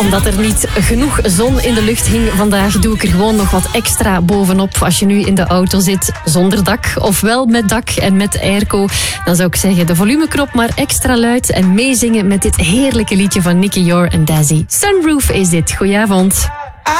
Omdat er niet genoeg zon in de lucht hing vandaag, doe ik er gewoon nog wat extra bovenop. Als je nu in de auto zit zonder dak, of wel met dak en met airco, dan zou ik zeggen de volumeknop maar extra luid en meezingen met dit heerlijke liedje van Nicky Yor en Dazzy. Sunroof is dit. Goedenavond.